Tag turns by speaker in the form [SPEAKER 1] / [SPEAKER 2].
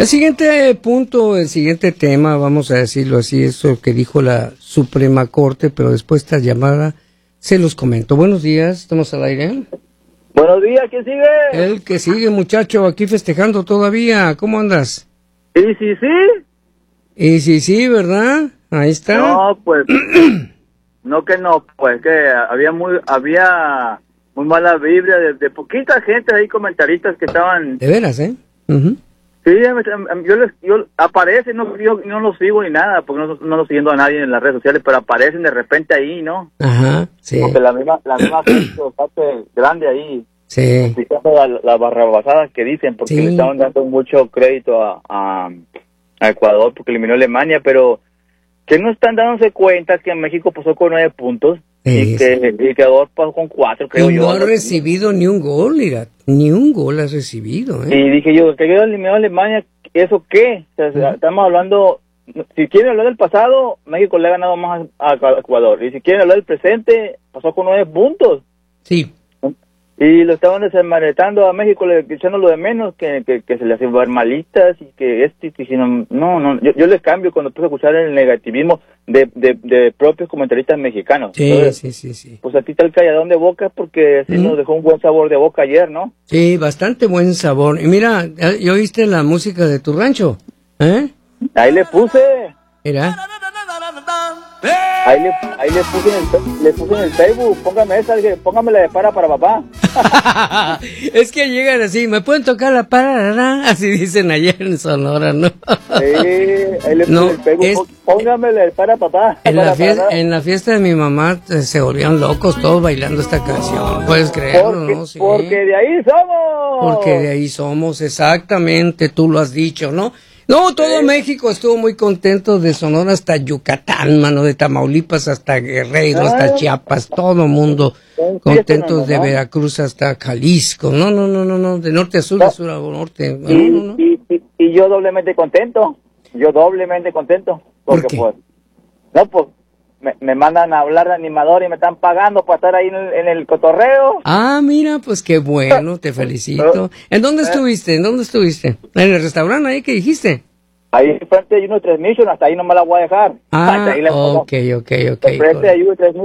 [SPEAKER 1] El siguiente punto, el siguiente tema, vamos a decirlo así, es lo que dijo la Suprema Corte, pero después de esta llamada se los comento. Buenos días, estamos al aire.
[SPEAKER 2] Buenos días, ¿quién sigue?
[SPEAKER 1] El que sigue, muchacho, aquí festejando todavía. ¿Cómo andas?
[SPEAKER 2] ¿Y sí, sí?
[SPEAKER 1] Y sí, ¿verdad? Ahí está.
[SPEAKER 2] No, pues, no, pues que había muy mala vibra de poquita gente ahí, comentaristas que estaban...
[SPEAKER 1] De veras, ¿eh?
[SPEAKER 2] Sí, yo aparecen, yo no los sigo ni nada, porque no los siguiendo a nadie en las redes sociales, pero aparecen de repente ahí, ¿no?
[SPEAKER 1] Ajá, sí.
[SPEAKER 2] Porque la misma gente grande ahí,
[SPEAKER 1] Sí.
[SPEAKER 2] explicando las barrabasadas que dicen, porque
[SPEAKER 1] Sí.
[SPEAKER 2] le estaban dando mucho crédito a Ecuador, porque eliminó a Alemania, pero que no están dándose cuenta que México pasó con 9 puntos, y que Ecuador pasó con 4, creo
[SPEAKER 1] Y
[SPEAKER 2] yo.
[SPEAKER 1] no ha recibido ni un gol, mira, ni un gol has recibido, ¿eh?
[SPEAKER 2] Y dije yo, que haya eliminado a Alemania, ¿eso qué? O sea, estamos hablando, si quieren hablar del pasado, México le ha ganado más a Ecuador, y si quieren hablar del presente, pasó con 9 puntos.
[SPEAKER 1] Sí.
[SPEAKER 2] Y lo estaban desmaletando a México, echándolo de menos, que se le hacen ver malitas, y que no, yo les cambio cuando empiezo a escuchar el negativismo de propios comentaristas mexicanos.
[SPEAKER 1] Sí,
[SPEAKER 2] entonces,
[SPEAKER 1] sí.
[SPEAKER 2] Pues aquí está el calladón de boca, porque sí nos dejó un buen sabor de boca ayer, ¿no?
[SPEAKER 1] Sí, bastante buen sabor. Y mira, ¿ya oíste la música de tu rancho? ¿Eh?
[SPEAKER 2] Ahí le puse.
[SPEAKER 1] Mira.
[SPEAKER 2] Ahí le puse en el Facebook, póngame la de para papá.
[SPEAKER 1] Es que llegan así, ¿me pueden tocar la parará? Así dicen allá en Sonora, ¿no?
[SPEAKER 2] Sí, ahí le puse en el Facebook, póngame la de para papá.
[SPEAKER 1] En la fiesta de mi mamá se volvían locos todos bailando esta canción, puedes creerlo, ¿no? Sí.
[SPEAKER 2] Porque de ahí somos.
[SPEAKER 1] Porque de ahí somos, exactamente, tú lo has dicho, ¿no? No, todo México estuvo muy contento, de Sonora hasta Yucatán, mano, de Tamaulipas hasta Guerrero, hasta Chiapas, todo mundo contentos, de Veracruz hasta Jalisco, no, de norte a sur, de sur a norte.
[SPEAKER 2] Y yo doblemente contento, porque pues me mandan a hablar de animador y me están pagando para estar ahí en el cotorreo.
[SPEAKER 1] Ah, mira, pues qué bueno, te felicito. ¿En dónde estuviste? ¿En el restaurante ahí que dijiste?
[SPEAKER 2] Ahí frente hay uno de Transmission, hasta ahí no me la voy a dejar.
[SPEAKER 1] Ah, ok.
[SPEAKER 2] Frente hay uno de Transmission.